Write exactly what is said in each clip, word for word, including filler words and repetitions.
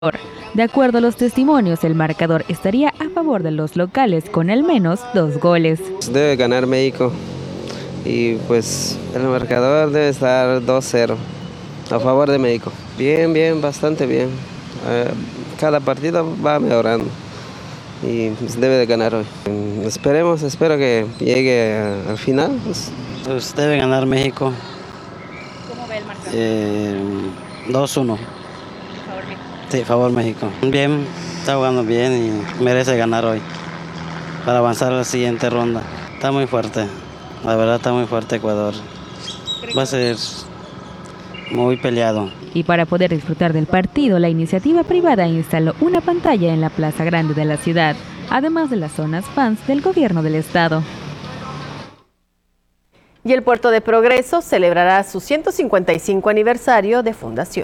De acuerdo a los testimonios, el marcador estaría a favor de los locales con al menos dos goles. Debe ganar México y pues el marcador debe estar dos cero a favor de México. Bien, bien, bastante bien. Cada partido va mejorando y pues debe de ganar hoy. Esperemos, espero que llegue al final. Pues, pues debe ganar México. ¿Cómo ve el marcador? Eh, dos uno. Sí, favor México. Bien, está jugando bien y merece ganar hoy para avanzar a la siguiente ronda. Está muy fuerte, la verdad está muy fuerte Ecuador. Va a ser muy peleado. Y para poder disfrutar del partido, la iniciativa privada instaló una pantalla en la Plaza Grande de la ciudad, además de las zonas fans del gobierno del estado. Y el Puerto de Progreso celebrará su ciento cincuenta y cinco aniversario de fundación.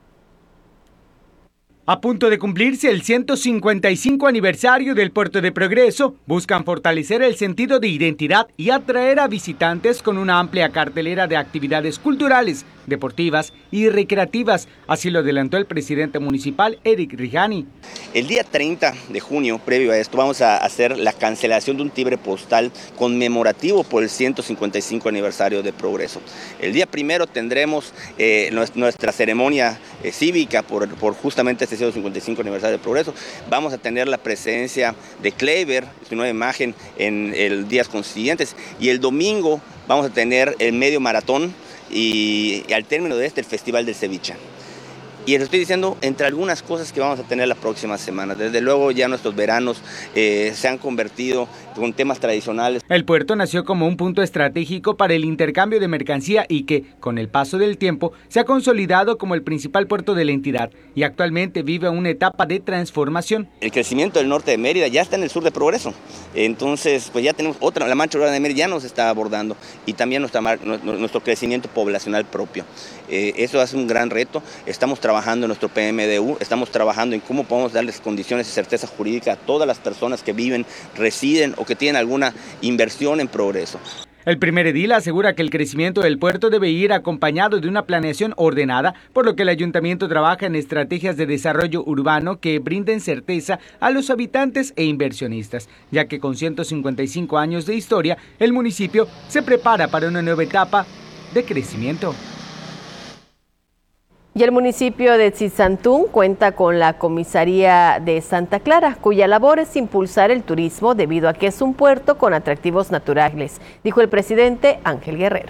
A punto de cumplirse el ciento cincuenta y cinco aniversario del Puerto de Progreso, buscan fortalecer el sentido de identidad y atraer a visitantes con una amplia cartelera de actividades culturales, deportivas y recreativas. Así lo adelantó el presidente municipal, Eric Rijani. El día treinta de junio, previo a esto, vamos a hacer la cancelación de un timbre postal conmemorativo por el ciento cincuenta y cinco aniversario de Progreso. El día primero tendremos eh, nuestra ceremonia eh, cívica por, por justamente este ciento cincuenta y cinco aniversario de Progreso. Vamos a tener la presencia de Kleiber, su nueva imagen, en el días consiguientes. Y el domingo vamos a tener el medio maratón y, y al término de este el Festival del Ceviche. Y les estoy diciendo entre algunas cosas que vamos a tener la próxima semana. Desde luego ya nuestros veranos eh, se han convertido con temas tradicionales. El puerto nació como un punto estratégico para el intercambio de mercancía y que, con el paso del tiempo, se ha consolidado como el principal puerto de la entidad y actualmente vive una etapa de transformación. El crecimiento del norte de Mérida ya está en el sur de Progreso. Entonces, pues ya tenemos otra, la mancha urbana de Mérida ya nos está abordando y también nuestra, nuestro crecimiento poblacional propio. Eh, eso es un gran reto. Estamos trabajando trabajando en nuestro P M D U, estamos trabajando en cómo podemos darles condiciones y certeza jurídica a todas las personas que viven, residen o que tienen alguna inversión en Progreso. El primer edil asegura que el crecimiento del puerto debe ir acompañado de una planeación ordenada, por lo que el ayuntamiento trabaja en estrategias de desarrollo urbano que brinden certeza a los habitantes e inversionistas, ya que con ciento cincuenta y cinco años de historia, el municipio se prepara para una nueva etapa de crecimiento. Y el municipio de Tzitzantún cuenta con la comisaría de Santa Clara, cuya labor es impulsar el turismo debido a que es un puerto con atractivos naturales, dijo el presidente Ángel Guerrero.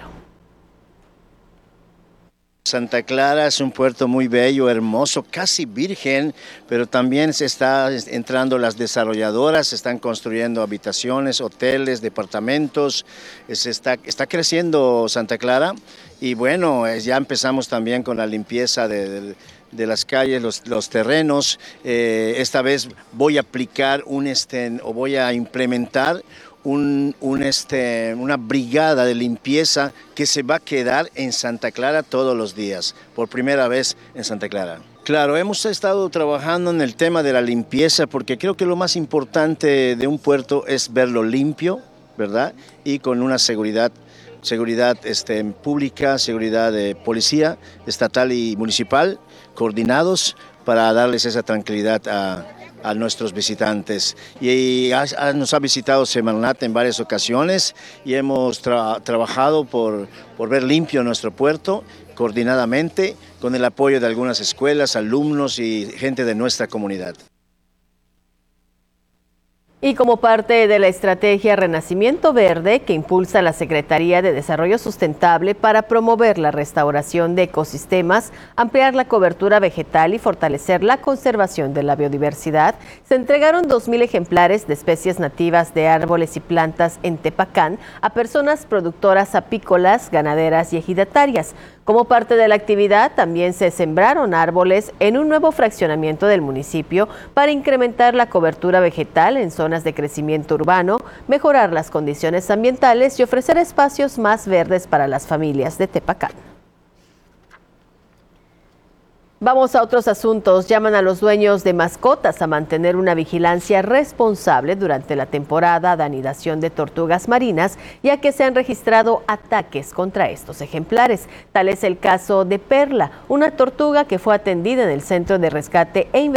Santa Clara es un puerto muy bello, hermoso, casi virgen, pero también se está entrando las desarrolladoras, se están construyendo habitaciones, hoteles, departamentos, se está, está creciendo Santa Clara y bueno, ya empezamos también con la limpieza de, de, de las calles, los, los terrenos. Eh, esta vez voy a aplicar un este, o voy a implementar Un, un este, una brigada de limpieza que se va a quedar en Santa Clara todos los días, por primera vez en Santa Clara. Claro, hemos estado trabajando en el tema de la limpieza porque creo que lo más importante de un puerto es verlo limpio, ¿verdad? Y con una seguridad, seguridad este, pública, seguridad de policía estatal y municipal, coordinados para darles esa tranquilidad a a nuestros visitantes. Y ha, ha, nos ha visitado Semarnat en varias ocasiones y hemos tra trabajado por, por ver limpio nuestro puerto coordinadamente con el apoyo de algunas escuelas, alumnos y gente de nuestra comunidad. Y como parte de la estrategia Renacimiento Verde que impulsa la Secretaría de Desarrollo Sustentable para promover la restauración de ecosistemas, ampliar la cobertura vegetal y fortalecer la conservación de la biodiversidad, se entregaron dos mil ejemplares de especies nativas de árboles y plantas en Tepacán a personas productoras apícolas, ganaderas y ejidatarias. Como parte de la actividad, también se sembraron árboles en un nuevo fraccionamiento del municipio para incrementar la cobertura vegetal en zonas de crecimiento urbano, mejorar las condiciones ambientales y ofrecer espacios más verdes para las familias de Tepacán. Vamos a otros asuntos. Llaman a los dueños de mascotas a mantener una vigilancia responsable durante la temporada de anidación de tortugas marinas, ya que se han registrado ataques contra estos ejemplares. Tal es el caso de Perla, una tortuga que fue atendida en el Centro de Rescate e Investigación